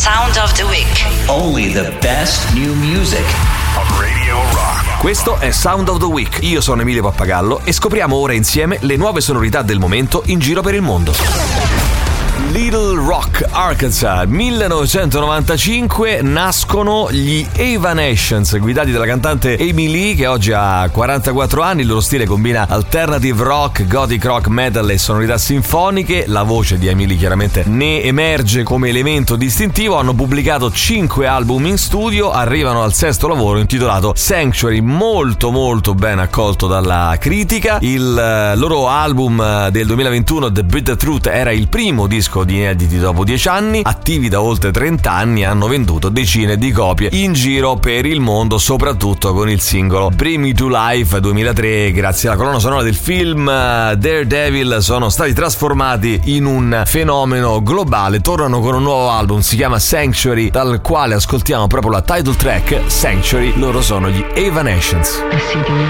Sound of the Week. Only the best new music of Radio Rock. Questo è Sound of the Week. Io sono Emilio Pappagallo e scopriamo ora insieme le nuove sonorità del momento in giro per il mondo. Little Rock, Arkansas, 1995 nascono gli Evanescence, guidati dalla cantante Amy Lee, che oggi ha 44 anni. Il loro stile combina alternative rock, gothic rock, metal e sonorità sinfoniche. La voce di Amy Lee chiaramente ne emerge come elemento distintivo. Hanno pubblicato 5 album in studio, arrivano al 6º lavoro intitolato Sanctuary, molto ben accolto dalla critica. Il loro album del 2021, The Bitter Truth, era il primo disco di inediti dopo 10 anni, attivi da oltre 30 anni, hanno venduto decine di copie in giro per il mondo, soprattutto con il singolo Bring Me to Life 2003. Grazie alla colonna sonora del film Daredevil sono stati trasformati in un fenomeno globale. Tornano con un nuovo album, si chiama Sanctuary, dal quale ascoltiamo proprio la title track Sanctuary. Loro sono gli Evanescence.